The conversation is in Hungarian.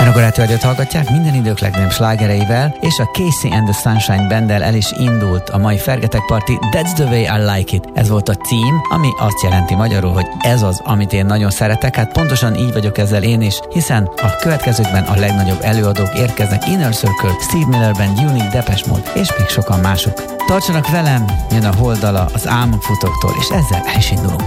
Önök a Rádiót hallgatják minden idők legnagyobb slágereivel, és a Casey and the Sunshine Banddel el is indult a mai Fergetek Party That's the Way I Like It. Ez volt a cím, ami azt jelenti magyarul, hogy ez az, amit én nagyon szeretek. Hát pontosan így vagyok ezzel én is, hiszen a következőkben a legnagyobb előadók érkeznek: Inner Circle, Steve Miller Band, Unique, Depeche Mode és még sokan mások. Tartsanak velem, jön a Holdala az Álmokfutóktól, és ezzel el is indulunk.